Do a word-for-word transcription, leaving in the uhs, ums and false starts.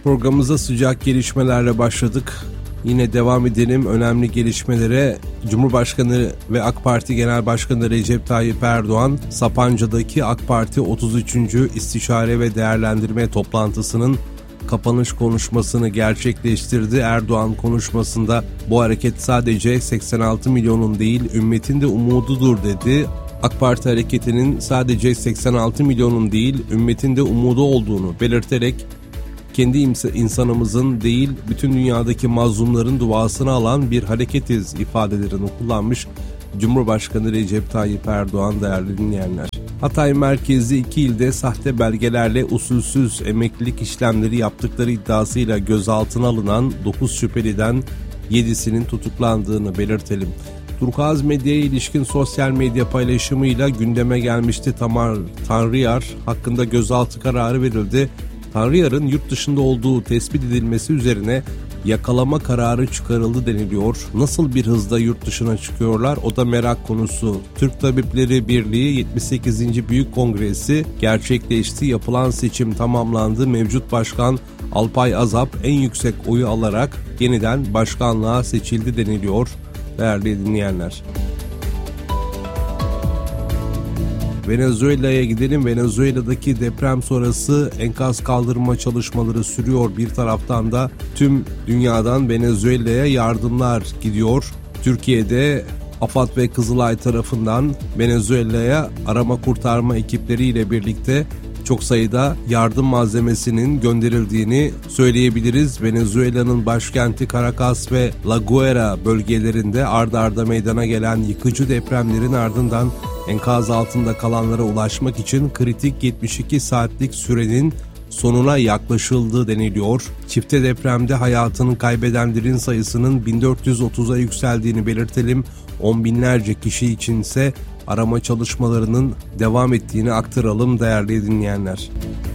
Programımıza sıcak gelişmelerle başladık. Yine devam edelim önemli gelişmelere. Cumhurbaşkanı ve AK Parti Genel Başkanı Recep Tayyip Erdoğan, Sapanca'daki AK Parti otuz üçüncü İstişare ve Değerlendirme Toplantısının kapanış konuşmasını gerçekleştirdi. Erdoğan konuşmasında bu hareket sadece seksen altı milyonun değil, ümmetin de umududur dedi. AK Parti hareketinin sadece seksen altı milyonun değil, ümmetin de umudu olduğunu belirterek kendi insanımızın değil, bütün dünyadaki mazlumların duasını alan bir hareketiz ifadelerini kullanmış Cumhurbaşkanı Recep Tayyip Erdoğan değerli dinleyenler. Hatay merkezli iki ilde sahte belgelerle usulsüz emeklilik işlemleri yaptıkları iddiasıyla gözaltına alınan dokuz şüpheliden yedisinin tutuklandığını belirtelim. Turkuaz Medya'ya ilişkin sosyal medya paylaşımıyla gündeme gelmişti. Tamar Tanrıyar hakkında gözaltı kararı verildi. Tanrıyar'ın yurt dışında olduğu tespit edilmesi üzerine yakalama kararı çıkarıldı deniliyor. Nasıl bir hızda yurt dışına çıkıyorlar? O da merak konusu. Türk Tabipleri Birliği yetmiş sekizinci Büyük Kongresi gerçekleşti. Yapılan seçim tamamlandı. Mevcut başkan Alpay Azap en yüksek oyu alarak yeniden başkanlığa seçildi deniliyor. Değerli dinleyenler. Venezuela'ya gidelim. Venezuela'daki deprem sonrası enkaz kaldırma çalışmaları sürüyor. Bir taraftan da tüm dünyadan Venezuela'ya yardımlar gidiyor. Türkiye'de AFAD ve Kızılay tarafından Venezuela'ya arama kurtarma ekipleriyle birlikte çok sayıda yardım malzemesinin gönderildiğini söyleyebiliriz. Venezuela'nın başkenti Caracas ve La Guaira bölgelerinde ard arda meydana gelen yıkıcı depremlerin ardından enkaz altında kalanlara ulaşmak için kritik yetmiş iki saatlik sürenin sonuna yaklaşıldı deniliyor. Çifte depremde hayatını kaybedenlerin sayısının bin dört yüz otuza yükseldiğini belirtelim. On binlerce kişi içinse arama çalışmalarının devam ettiğini aktaralım değerli dinleyenler.